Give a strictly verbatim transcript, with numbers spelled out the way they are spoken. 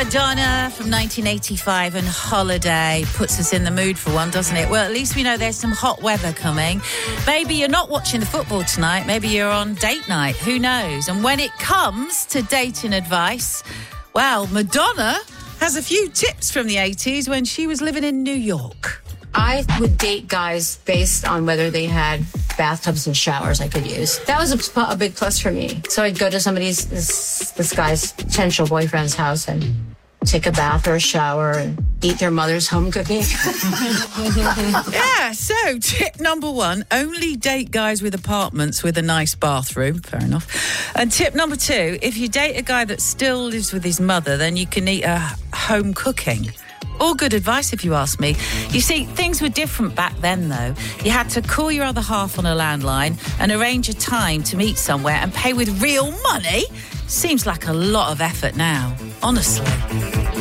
Madonna from nineteen eighty-five and Holiday puts us in the mood for one, doesn't it? Well, at least we know there's some hot weather coming. Maybe you're not watching the football tonight. Maybe you're on date night. Who knows? And when it comes to dating advice, well, Madonna has a few tips from the eighties when she was living in New York. I would date guys based on whether they had bathtubs and showers I could use. That was a, a big plus for me. So I'd go to somebody's, this, this guy's potential boyfriend's house and take a bath or a shower and eat their mother's home cooking. Yeah, so tip number one, only date guys with apartments with a nice bathroom. Fair enough. And tip number two, if you date a guy that still lives with his mother, then you can eat a home cooking. All good advice, if you ask me. You see, things were different back then, though. You had to call your other half on a landline and arrange a time to meet somewhere and pay with real money. Seems like a lot of effort now, honestly.